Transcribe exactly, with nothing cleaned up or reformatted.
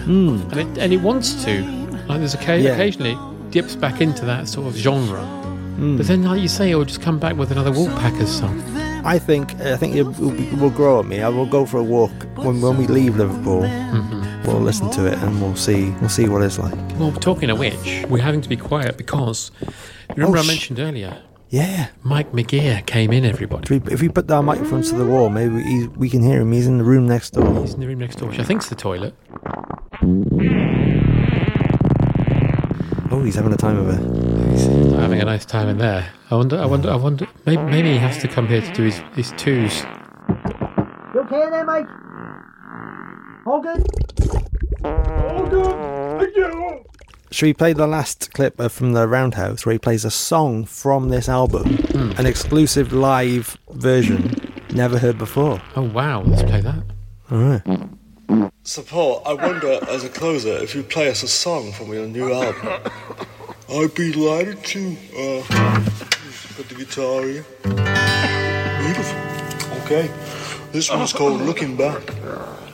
mm. and it and it wants to. Like there's occasionally, Yeah. occasionally it dips back into that sort of genre, Mm. but then, like you say, it'll just come back with another Wolfpackers song. I think I think it will, be, will grow on me. I will go for a walk when when we leave Liverpool. Mm-hmm. We'll listen to it and we'll see we'll see what it's like. Well, talking of which, we're having to be quiet because remember Oh, I sh- mentioned earlier, Yeah. Mike McGear came in. Everybody, If we, if we put our microphones to the wall, maybe he's, we can hear him. He's in the room next door. he's in the room next door, which I think's the toilet. Oh, he's having a time of it. He's not having a nice time in there. I wonder. I wonder. I wonder. Maybe, maybe he has to come here to do his his twos. You okay there, Mike? All good? All good. Thank you. Should we play the last clip uh, from the Roundhouse where he plays a song from this album, Hmm. an exclusive live version, never heard before? Oh wow! Let's play that. All right. So Paul, I wonder as a closer if you play us a song from your new album. I'd be delighted to. Uh, put the guitar here. Beautiful. Okay. This one's called Looking Back.